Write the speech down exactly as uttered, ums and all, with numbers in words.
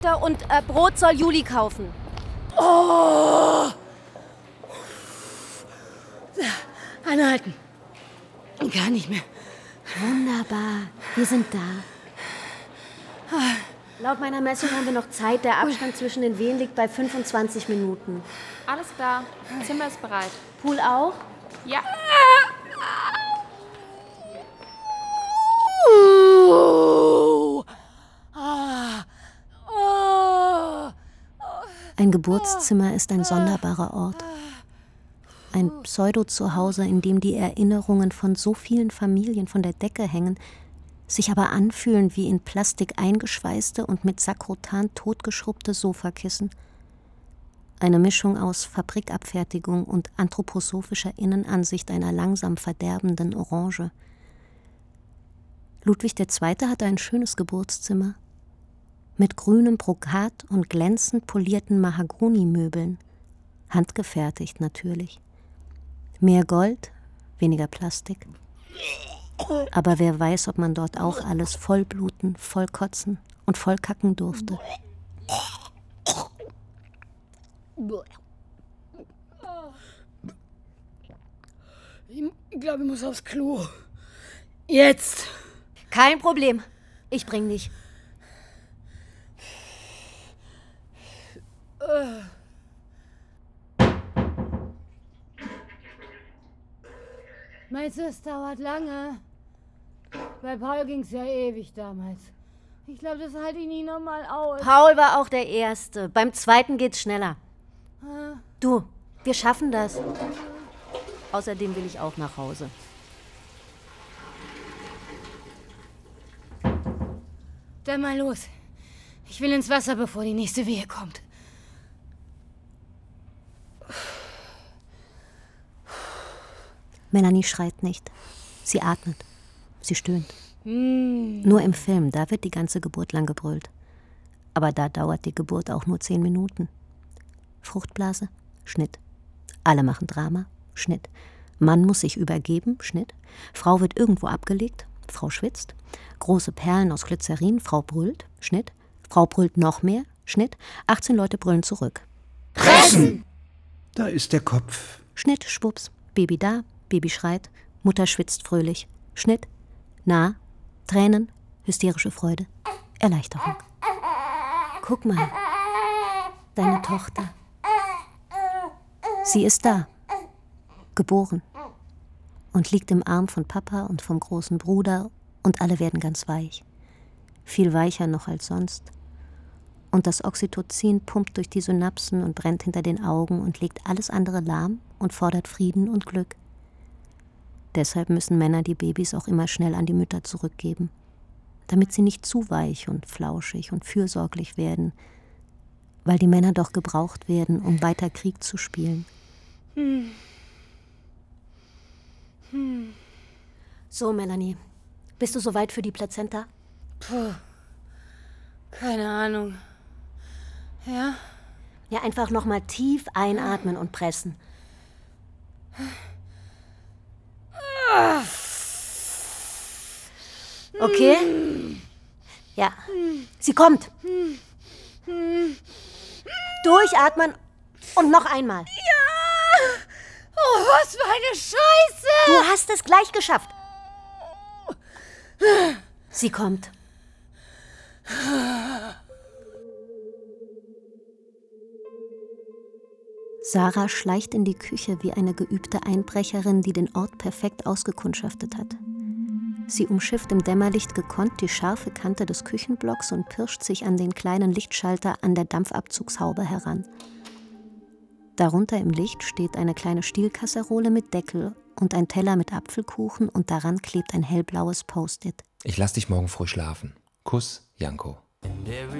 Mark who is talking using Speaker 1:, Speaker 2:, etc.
Speaker 1: Und äh, Brot soll Juli kaufen.
Speaker 2: Oh! Anhalten. Gar nicht mehr.
Speaker 1: Wunderbar, wir sind da. Laut meiner Messung haben wir noch Zeit. Der Abstand zwischen den Wehen liegt bei fünfundzwanzig Minuten.
Speaker 3: Alles klar, Zimmer ist bereit.
Speaker 1: Pool auch?
Speaker 3: Ja.
Speaker 1: Ein Geburtszimmer ist ein sonderbarer Ort. Ein Pseudo-Zuhause, in dem die Erinnerungen von so vielen Familien von der Decke hängen, sich aber anfühlen wie in Plastik eingeschweißte und mit Sakrotan totgeschrubbte Sofakissen. Eine Mischung aus Fabrikabfertigung und anthroposophischer Innenansicht einer langsam verderbenden Orange. Ludwig der Zweite hatte ein schönes Geburtszimmer. Mit grünem Brokat und glänzend polierten Mahagonimöbeln. Handgefertigt natürlich. Mehr Gold, weniger Plastik. Aber wer weiß, ob man dort auch alles vollbluten, vollkotzen und vollkacken durfte.
Speaker 2: Ich glaube, ich muss aufs Klo. Jetzt!
Speaker 1: Kein Problem. Ich bring dich.
Speaker 2: Meinst du, es dauert lange? Bei Paul ging's ja ewig damals. Ich glaube, das halte ich nie nochmal aus.
Speaker 1: Paul war auch der Erste. Beim Zweiten geht's schneller. Du, wir schaffen das. Außerdem will ich auch nach Hause.
Speaker 2: Dann mal los. Ich will ins Wasser, bevor die nächste Wehe kommt.
Speaker 1: Melanie schreit nicht. Sie atmet. Sie stöhnt.
Speaker 2: Mm.
Speaker 1: Nur im Film, da wird die ganze Geburt lang gebrüllt. Aber da dauert die Geburt auch nur zehn Minuten. Fruchtblase, Schnitt. Alle machen Drama, Schnitt. Mann muss sich übergeben, Schnitt. Frau wird irgendwo abgelegt, Frau schwitzt. Große Perlen aus Glycerin, Frau brüllt, Schnitt. Frau brüllt noch mehr, Schnitt. achtzehn Leute brüllen zurück.
Speaker 4: Pressen! Da ist der Kopf.
Speaker 1: Schnitt, schwupps, Baby da, Baby schreit, Mutter schwitzt fröhlich. Schnitt, nah, Tränen, hysterische Freude, Erleichterung. Guck mal, deine Tochter. Sie ist da, geboren und liegt im Arm von Papa und vom großen Bruder und alle werden ganz weich. Viel weicher noch als sonst. Und das Oxytocin pumpt durch die Synapsen und brennt hinter den Augen und legt alles andere lahm und fordert Frieden und Glück. Deshalb müssen Männer die Babys auch immer schnell an die Mütter zurückgeben, damit sie nicht zu weich und flauschig und fürsorglich werden, weil die Männer doch gebraucht werden, um weiter Krieg zu spielen.
Speaker 2: Hm. Hm.
Speaker 1: So, Melanie, bist du soweit für die Plazenta?
Speaker 2: Puh. Keine Ahnung. Ja?
Speaker 1: Ja, einfach nochmal tief einatmen und pressen. Okay? Ja. Sie kommt. Durchatmen und noch einmal.
Speaker 2: Ja! Oh, was für eine Scheiße!
Speaker 1: Du hast es gleich geschafft. Sie kommt. Sarah schleicht in die Küche wie eine geübte Einbrecherin, die den Ort perfekt ausgekundschaftet hat. Sie umschifft im Dämmerlicht gekonnt die scharfe Kante des Küchenblocks und pirscht sich an den kleinen Lichtschalter an der Dampfabzugshaube heran. Darunter im Licht steht eine kleine Stielkasserole mit Deckel und ein Teller mit Apfelkuchen und daran klebt ein hellblaues Post-it.
Speaker 5: Ich lass dich morgen früh schlafen. Kuss, Janko.